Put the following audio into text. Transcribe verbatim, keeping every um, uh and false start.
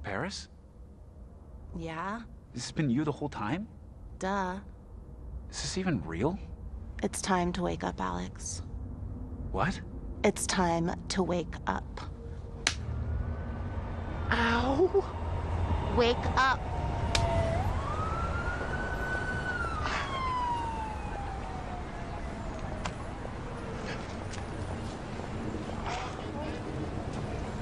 Paris? Yeah? This has been you the whole time? Duh. Is this even real? It's time to wake up, Alex. What? It's time to wake up. Ow! Wake up!